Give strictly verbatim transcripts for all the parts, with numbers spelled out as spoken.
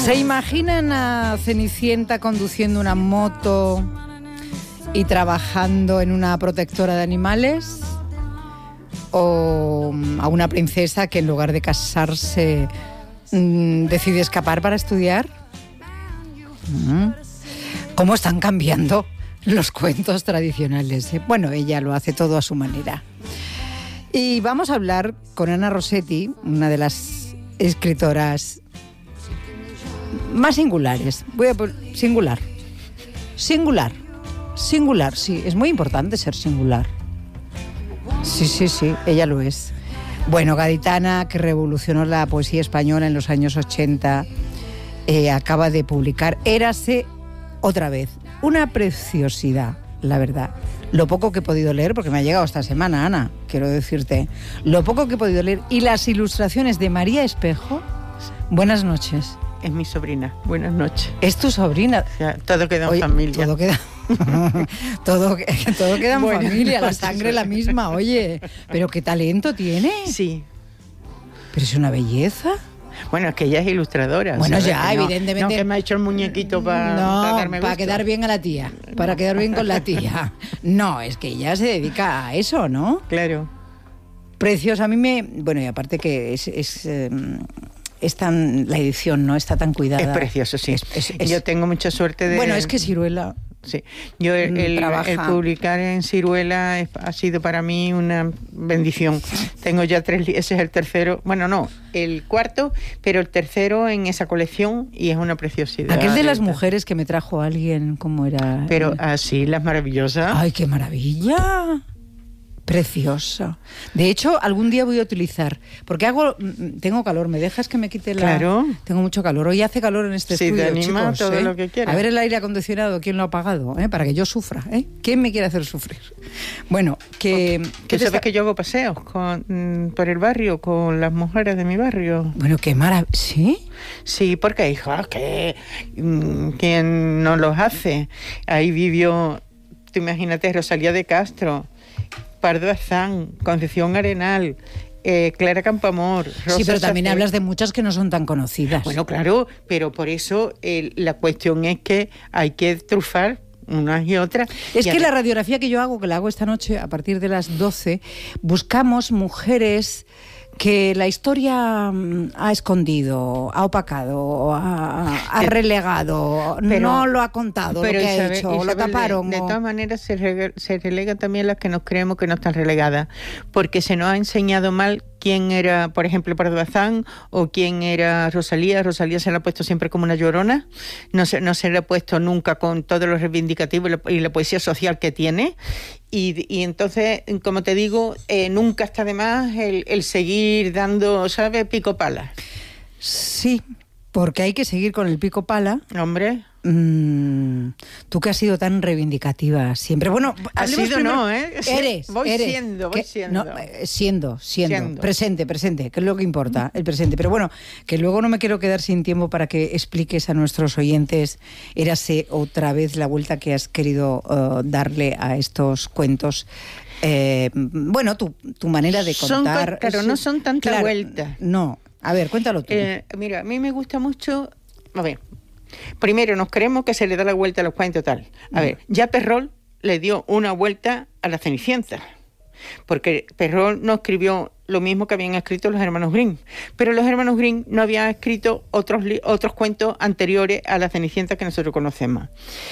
¿Se imaginan a Cenicienta conduciendo una moto y trabajando en una protectora de animales? ¿O a una princesa que en lugar de casarse mmm, decide escapar para estudiar? ¿Mm? ¿Cómo están cambiando los cuentos tradicionales? ¿eh? Bueno, ella lo hace todo a su manera. Y vamos a hablar con Ana Rossetti, una de las escritoras más singulares. Voy a poner singular. Singular. Singular, sí. Es muy importante ser singular. Sí, sí, sí. Ella lo es. Bueno, gaditana, que revolucionó la poesía española en los años ochenta, eh, acaba de publicar Érase otra vez. Una preciosidad, la verdad. Lo poco que he podido leer, porque me ha llegado esta semana, Ana, quiero decirte. Lo poco que he podido leer. Y las ilustraciones de María Espejo. Buenas noches. Es mi sobrina. Buenas noches. ¿Es tu sobrina? O sea, todo queda en Oye, familia. Todo queda, todo, todo queda en Buenas familia, la noches. sangre la misma, oye. Pero qué talento tiene. Sí. Pero es una belleza. Bueno, es que ella es ilustradora. Bueno, ¿sabes? ya, Que no, evidentemente. No, que me ha hecho el muñequito para No, darme para gusto. quedar bien a la tía. Para quedar bien con la tía. No, es que ella se dedica a eso, ¿no? Claro. Precioso. A mí me... Bueno, y aparte que es... es eh, es tan, la edición no está tan cuidada. Es precioso, sí. Es, es, es, Yo tengo mucha suerte de... Bueno, es que Ciruela... Sí. Yo el, el, el publicar en Ciruela es, ha sido para mí una bendición. Tengo ya tres, ese es el tercero, bueno no, el cuarto, pero el tercero en esa colección y es una preciosidad. Aquel de las mujeres que me trajo alguien, ¿cómo era? Pero así, las maravillosas. ¡Ay, qué maravilla! Precioso. De hecho, algún día voy a utilizar, porque hago, tengo calor, ¿me dejas que me quite la...? Claro. Tengo mucho calor. Hoy hace calor en este sí, estudio, te anima chicos. todo ¿eh? lo que quieras. A ver el aire acondicionado, ¿quién lo ha apagado? ¿eh? Para que yo sufra, ¿eh? ¿Quién me quiere hacer sufrir? Bueno, que... ¿Tú sabes está... que yo hago paseos con, por el barrio con las mujeres de mi barrio? Bueno, qué maravilla. ¿Sí? Sí, porque, hija, que ¿quién no los hace? Ahí vivió, tú imagínate, Rosalía de Castro, Pardo Bazán, Concepción Arenal, eh, Clara Campoamor, Rosa Sí, pero también Sacel. Hablas de muchas que no son tan conocidas. Bueno, claro, pero por eso eh, la cuestión es que hay que trufar unas y otras. Es y que a... la radiografía que yo hago, que la hago esta noche a partir de las doce, buscamos mujeres que la historia ha escondido, ha opacado, ha, ha relegado, pero, no lo ha contado, pero lo que Isabel, ha hecho, Isabel, lo taparon. De, de o... todas maneras se, rega, se relegan también las que nos creemos que no están relegadas, porque se nos ha enseñado mal quién era, por ejemplo, Pardo Bazán o quién era Rosalía. Rosalía se la ha puesto siempre como una llorona, no se, no se le ha puesto nunca con todo lo reivindicativo y la, y la poesía social que tiene. Y, y entonces, como te digo, eh, nunca está de más el, el seguir dando, ¿sabes?, pico pala. Sí, porque hay que seguir con el pico pala. Hombre... Mm, tú que has sido tan reivindicativa siempre. Bueno, ha sido primero, no, ¿eh? Eres, voy eres, siendo, voy que, siendo. No, eh, siendo, siendo, siendo. Presente, presente, que es lo que importa, el presente. Pero bueno, que luego no me quiero quedar sin tiempo para que expliques a nuestros oyentes, érase otra vez la vuelta que has querido uh, darle a estos cuentos. Eh, bueno, tu, tu manera de contar. Son, claro, no son tanta claro, vuelta. No, a ver, cuéntalo tú. Eh, mira, a mí me gusta mucho. A ver. Primero, nos creemos que se le da la vuelta a los cuentos tal. A ver, ya Perrol le dio una vuelta a la Cenicienta, porque Perrol no escribió lo mismo que habían escrito los hermanos Grimm, pero los hermanos Grimm no habían escrito otros, otros cuentos anteriores a la Cenicienta que nosotros conocemos.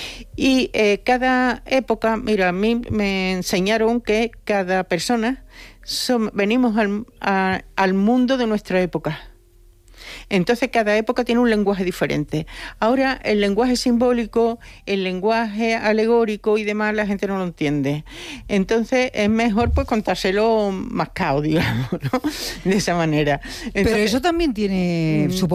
Y eh, cada época, mira, a mí me enseñaron que cada persona son, venimos al, a, al mundo de nuestra época. Entonces cada época tiene un lenguaje diferente. Ahora el lenguaje simbólico, el lenguaje alegórico y demás, la gente no lo entiende. Entonces es mejor pues contárselo mascado, digamos, ¿no? De esa manera. Entonces, pero eso también tiene su